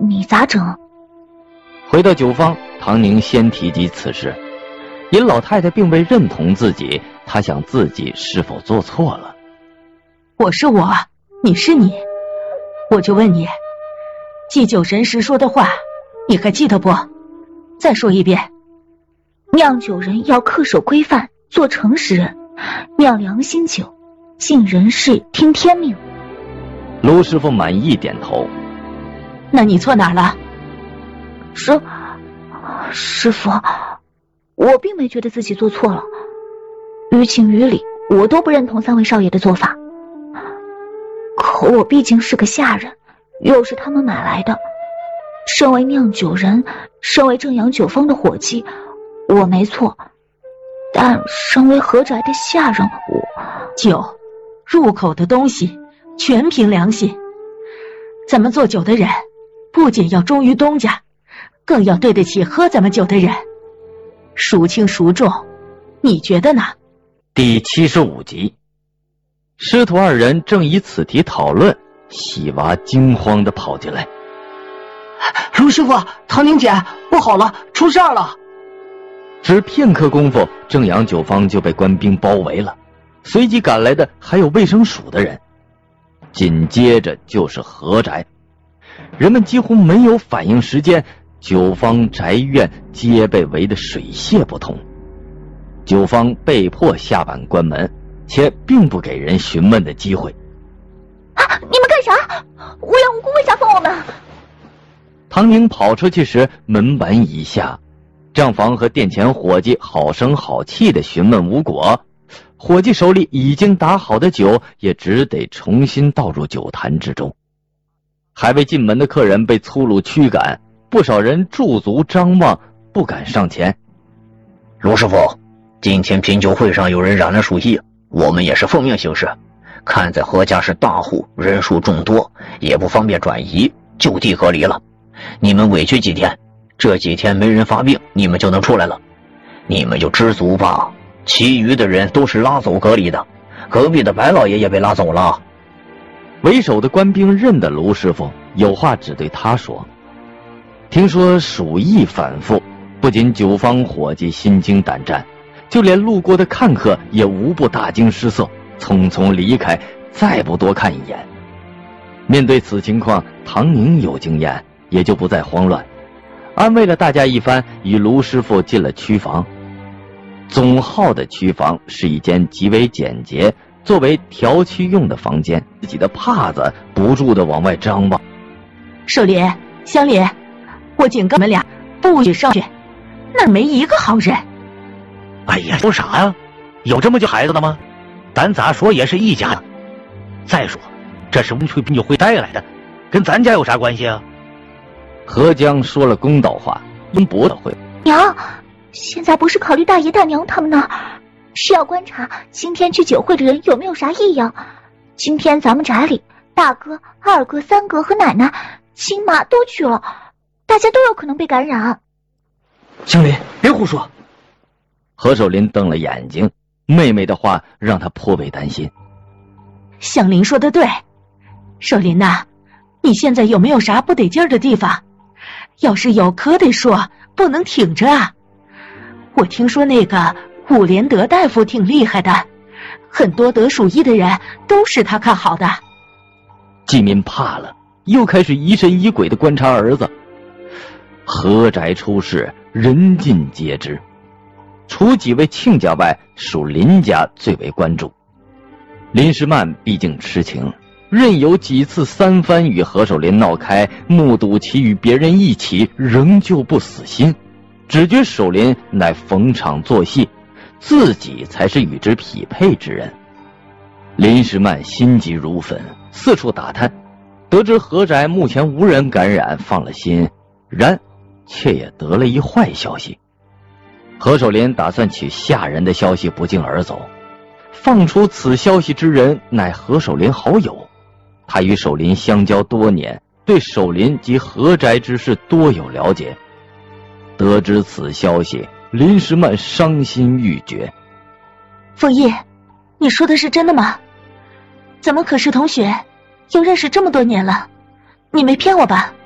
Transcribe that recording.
你咋整？ 回到酒坊，唐宁先提及此事。尹老太太并未认同自己，她想自己是否做错了。 我是我，你是你，我就问你，祭酒神时说的话，你还记得不？再说一遍。 酿酒人要恪守规范，做诚实人，酿良心酒，尽人事，听天命。 卢师傅满意点头。 那你错哪儿了？ 师傅，我并没觉得自己做错了，于情于理我都不认同三位少爷的做法，可我毕竟是个下人，又是他们买来的，身为酿酒人，身为正阳酒坊的伙计，我没错，但身为何宅的下人， 酒入口的东西全凭良心，咱们做酒的人不仅要忠于东家，更要对得起喝咱们酒的人，孰轻孰重，你觉得呢？ 第75集，师徒二人正以此题讨论，喜娃惊慌地跑进来。 卢师傅，唐宁姐，不好了，出事了！ 只片刻功夫，正阳酒坊就被官兵包围了，随即赶来的还有卫生署的人，紧接着就是何宅。人们几乎没有反应时间，酒坊宅院皆被围得水泄不通。酒坊被迫下板关门，且并不给人询问的机会。 你们干啥？无缘无故为啥封我们？ 唐宁跑出去时，门板已下，账房和店前伙计好声好气的询问无果，伙计手里已经打好的酒也只得重新倒入酒坛之中。还未进门的客人被粗鲁驱赶，不少人驻足张望，不敢上前。 卢师傅，今天品酒会上有人染了鼠疫，我们也是奉命行事，看在何家是大户，人数众多，也不方便转移，就地隔离了。你们委屈几天，这几天没人发病，你们就能出来了，你们就知足吧。其余的人都是拉走隔离的，隔壁的白老爷也被拉走了。 为首的官兵认得卢师傅，有话只对他说。听说鼠疫反复，不仅酒坊伙计心惊胆战，就连路过的看客也无不大惊失色，匆匆离开，再不多看一眼。面对此情况，唐宁有经验，也就不再慌乱，安慰了大家一番，与卢师傅进了曲房。总号的曲房是一间极为简洁，作为调曲用的房间，自己的帕子不住地往外张望。 寿林、乡里，我警告你们俩，不许上去，那儿没一个好人。 哎呀，说啥呀？有这么救孩子的吗？咱咋说也是一家的。再说，这是文翠品酒会带来的，跟咱家有啥关系啊？ 何江说了公道话，因驳了会。 娘，现在不是考虑大爷大娘他们呢，是要观察今天去酒会的人有没有啥异样。今天咱们宅里大哥、二哥、三哥和奶奶、亲妈都去了，大家都有可能被感染。 乡里，别胡说。 何守林瞪了眼睛，妹妹的话让他颇为担心。 香菱说的对，寿林呐，你现在有没有啥不得劲儿的地方？要是有，可得说，不能挺着啊。我听说那个伍连德大夫挺厉害的，很多得鼠疫的人都是他看好的。 季民怕了，又开始疑神疑鬼地观察儿子。何宅出事，人尽皆知，除几位亲家外，属林家最为关注。林时曼毕竟痴情，任有几次三番与何守林闹开，目睹其与别人一起，仍旧不死心，只觉守林乃逢场作戏，自己才是与之匹配之人。林时曼心急如焚，四处打探，得知何宅目前无人感染，放了心，然却也得了一坏消息。何守林打算取下人的消息不胫而走，放出此消息之人乃何守林好友，他与守林相交多年，对守林及何宅之事多有了解。得知此消息，林时曼伤心欲绝。 凤叶，你说的是真的吗？咱们可是同学，又认识这么多年了，你没骗我吧？